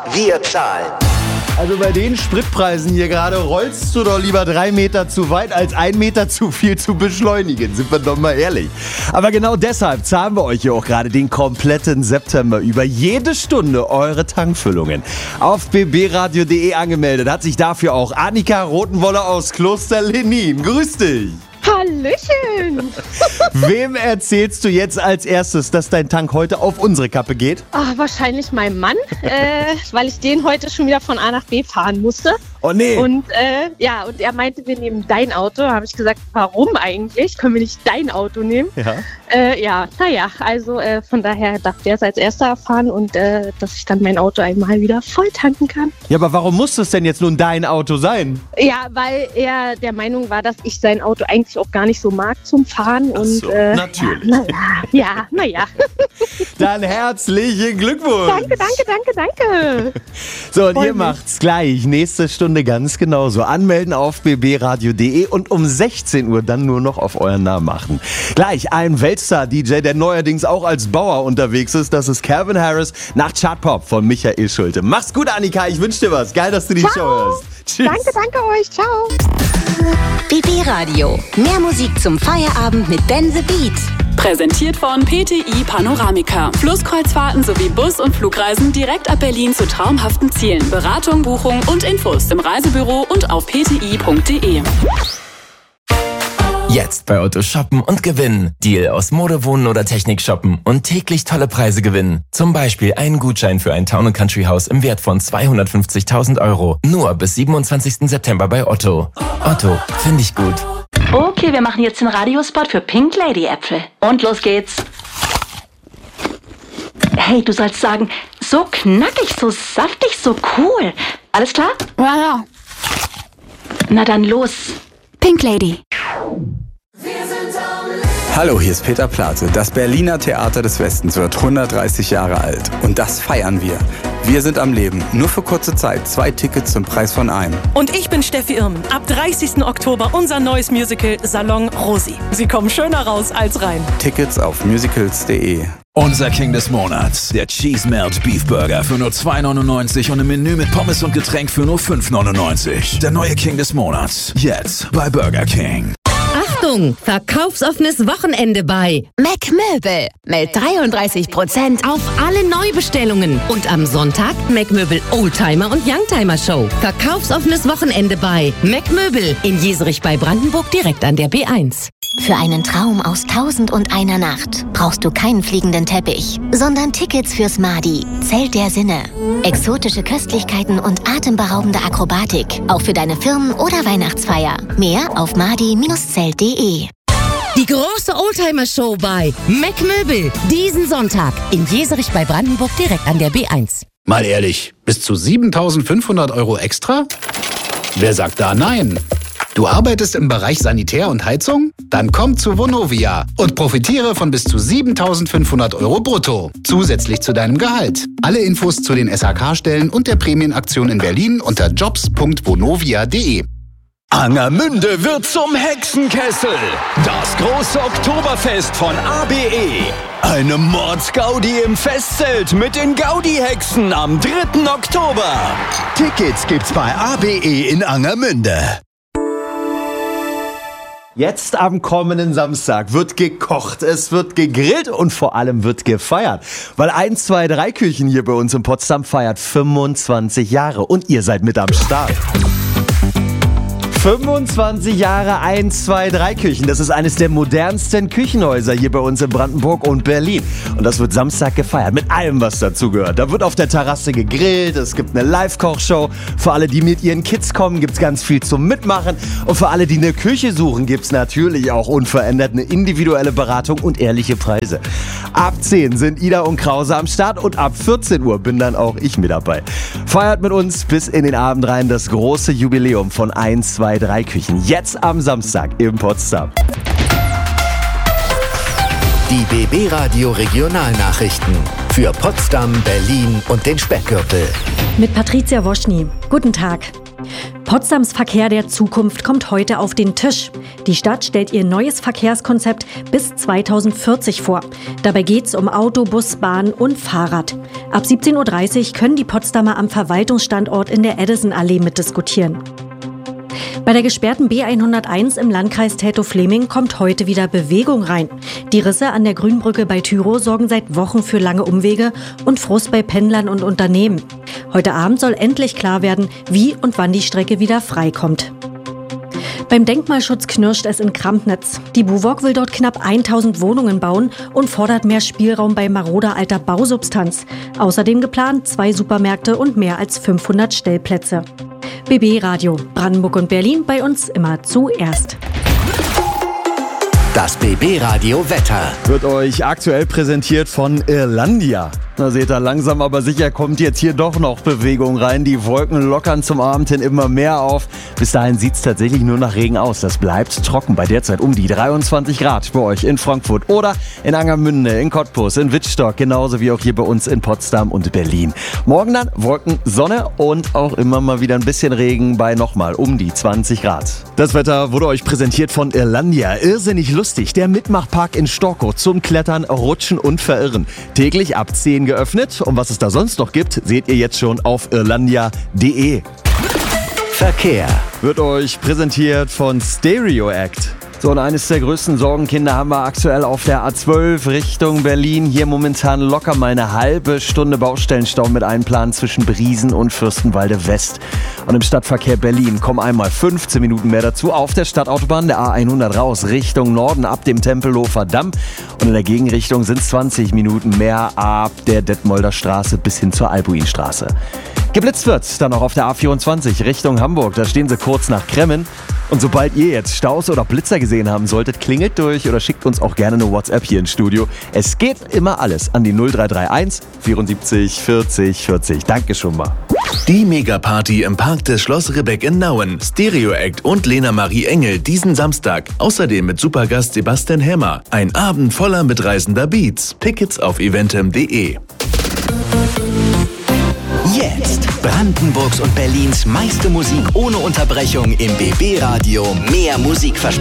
wir zahlen. Also bei den Spritpreisen hier gerade rollst du doch lieber 3 Meter zu weit, als 1 Meter zu viel zu beschleunigen, sind wir doch mal ehrlich. Aber genau deshalb zahlen wir euch hier auch gerade den kompletten September über jede Stunde eure Tankfüllungen. Auf bbradio.de angemeldet hat sich dafür auch Annika Rotenwoller aus Kloster Lenin. Grüß dich! Hallöchen! Wem erzählst du jetzt als erstes, dass dein Tank heute auf unsere Kappe geht? Wahrscheinlich meinem Mann, weil ich den heute schon wieder von A nach B fahren musste. Oh nee! Und und er meinte, wir nehmen dein Auto. Da habe ich gesagt, warum eigentlich? Können wir nicht dein Auto nehmen? Ja. Also von daher darf der es als erster erfahren und dass ich dann mein Auto einmal wieder voll tanken kann. Ja, aber warum muss es denn jetzt nun dein Auto sein? Ja, weil er der Meinung war, dass ich sein Auto eigentlich auch gar nicht so mag zum Fahren. Ach so, und, natürlich. Naja. Dann herzlichen Glückwunsch. Danke. So, und ihr macht's gleich. Nächste Stunde ganz genauso. Anmelden auf bbradio.de und um 16 Uhr dann nur noch auf euren Namen achten. Gleich ein Weltstar-DJ, der neuerdings auch als Bauer unterwegs ist. Das ist Calvin Harris nach Chartpop von Michael Schulte. Mach's gut, Annika. Ich wünsche dir was. Geil, dass du die Show hörst. Tschüss. Danke euch. Ciao. BB-Radio. Mehr Musik zum Feierabend mit Ben the Beat. Präsentiert von PTI Panoramica. Flusskreuzfahrten sowie Bus- und Flugreisen direkt ab Berlin zu traumhaften Zielen. Beratung, Buchung und Infos im Reisebüro und auf pti.de. Jetzt bei Otto shoppen und gewinnen. Deal aus Mode, Wohnen oder Technik shoppen und täglich tolle Preise gewinnen. Zum Beispiel einen Gutschein für ein Town & Country Haus im Wert von 250.000 €. Nur bis 27. September bei Otto. Otto, finde ich gut. Okay, wir machen jetzt den Radiospot für Pink Lady Äpfel. Und los geht's. Hey, du sollst sagen, so knackig, so saftig, so cool. Alles klar? Ja. Na dann los. Pink Lady. Hallo, hier ist Peter Plate. Das Berliner Theater des Westens wird 130 Jahre alt. Und das feiern wir. Wir sind am Leben. Nur für kurze Zeit. 2 Tickets zum Preis von einem. Und ich bin Steffi Irmen. Ab 30. Oktober unser neues Musical Salon Rosi. Sie kommen schöner raus als rein. Tickets auf musicals.de. Unser King des Monats. Der Cheese Melt Beef Burger für nur 2,99 und im Menü mit Pommes und Getränk für nur 5,99. Der neue King des Monats. Jetzt bei Burger King. Achtung! Verkaufsoffenes Wochenende bei Mecmöbel mit 33% auf alle Neubestellungen. Und am Sonntag Mecmöbel Oldtimer und Youngtimer Show. Verkaufsoffenes Wochenende bei Mecmöbel in Jeserich bei Brandenburg direkt an der B1. Für einen Traum aus 1001 Nacht brauchst du keinen fliegenden Teppich, sondern Tickets fürs Madi, Zelt der Sinne. Exotische Köstlichkeiten und atemberaubende Akrobatik, auch für deine Firmen- oder Weihnachtsfeier. Mehr auf madi-zelt.de. Die große Oldtimer-Show bei Mecmöbel diesen Sonntag in Jeserich bei Brandenburg direkt an der B1. Mal ehrlich, bis zu 7.500 € extra? Wer sagt da nein? Du arbeitest im Bereich Sanitär und Heizung? Dann komm zu Vonovia und profitiere von bis zu 7.500 € brutto. Zusätzlich zu deinem Gehalt. Alle Infos zu den SHK-Stellen und der Prämienaktion in Berlin unter jobs.vonovia.de. Angermünde wird zum Hexenkessel. Das große Oktoberfest von ABE. Eine Mordsgaudi im Festzelt mit den Gaudi-Hexen am 3. Oktober. Tickets gibt's bei ABE in Angermünde. Jetzt am kommenden Samstag wird gekocht, es wird gegrillt und vor allem wird gefeiert. Weil 1, 2, 3 Küchen hier bei uns in Potsdam feiert 25 Jahre und ihr seid mit am Start. 25 Jahre 1, 2, 3 Küchen. Das ist eines der modernsten Küchenhäuser hier bei uns in Brandenburg und Berlin. Und das wird Samstag gefeiert mit allem, was dazugehört. Da wird auf der Terrasse gegrillt, es gibt eine Live-Kochshow. Für alle, die mit ihren Kids kommen, gibt es ganz viel zum Mitmachen. Und für alle, die eine Küche suchen, gibt es natürlich auch unverändert eine individuelle Beratung und ehrliche Preise. Ab 10 sind Ida und Krause am Start und ab 14 Uhr bin dann auch ich mit dabei. Feiert mit uns bis in den Abend rein das große Jubiläum von 1, 2, 3 Küchen. Jetzt am Samstag in Potsdam. Die BB Radio Regionalnachrichten für Potsdam, Berlin und den Speckgürtel. Mit Patricia Woschny. Guten Tag. Potsdams Verkehr der Zukunft kommt heute auf den Tisch. Die Stadt stellt ihr neues Verkehrskonzept bis 2040 vor. Dabei geht es um Auto, Bus, Bahn und Fahrrad. Ab 17.30 Uhr können die Potsdamer am Verwaltungsstandort in der Edison-Allee mitdiskutieren. Bei der gesperrten B101 im Landkreis Teltow-Fläming kommt heute wieder Bewegung rein. Die Risse an der Grünbrücke bei Tyrow sorgen seit Wochen für lange Umwege und Frust bei Pendlern und Unternehmen. Heute Abend soll endlich klar werden, wie und wann die Strecke wieder freikommt. Beim Denkmalschutz knirscht es in Krampnitz. Die BUWOG will dort knapp 1000 Wohnungen bauen und fordert mehr Spielraum bei maroder alter Bausubstanz. Außerdem geplant 2 Supermärkte und mehr als 500 Stellplätze. BB Radio, Brandenburg und Berlin, bei uns immer zuerst. Das BB Radio Wetter wird euch aktuell präsentiert von Irlandia. Na seht ihr, langsam aber sicher kommt jetzt hier doch noch Bewegung rein. Die Wolken lockern zum Abend hin immer mehr auf. Bis dahin sieht es tatsächlich nur nach Regen aus. Das bleibt trocken bei derzeit um die 23 Grad bei euch in Frankfurt oder in Angermünde, in Cottbus, in Wittstock, genauso wie auch hier bei uns in Potsdam und Berlin. Morgen dann Wolken, Sonne und auch immer mal wieder ein bisschen Regen bei nochmal um die 20 Grad. Das Wetter wurde euch präsentiert von Irlandia. Irrsinnig lustig, der Mitmachpark in Storkow zum Klettern, Rutschen und Verirren. Täglich ab 10 geöffnet. Und was es da sonst noch gibt, seht ihr jetzt schon auf irlandia.de. Verkehr wird euch präsentiert von Stereo Act. So, und eines der größten Sorgenkinder haben wir aktuell auf der A12 Richtung Berlin. Hier momentan locker mal eine halbe Stunde Baustellenstau mit Einplan zwischen Briesen und Fürstenwalde West. Und im Stadtverkehr Berlin kommen einmal 15 Minuten mehr dazu auf der Stadtautobahn, der A100 raus Richtung Norden ab dem Tempelhofer Damm. Und in der Gegenrichtung sind es 20 Minuten mehr ab der Detmolder Straße bis hin zur Albuinstraße. Geblitzt wird dann auch auf der A24 Richtung Hamburg. Da stehen sie kurz nach Kremmen. Und sobald ihr jetzt Staus oder Blitzer gesehen haben solltet, klingelt durch oder schickt uns auch gerne eine WhatsApp hier ins Studio. Es geht immer alles an die 0331 74 40 40. Danke schon mal. Die Megaparty im Park des Schloss Ribbeck in Nauen. Stereo Act und Lena Marie Engel diesen Samstag. Außerdem mit Supergast Sebastian Hämmer. Ein Abend voller mitreißender Beats. Tickets auf eventem.de. Jetzt Brandenburgs und Berlins meiste Musik ohne Unterbrechung im BB Radio. Mehr Musik versprochen.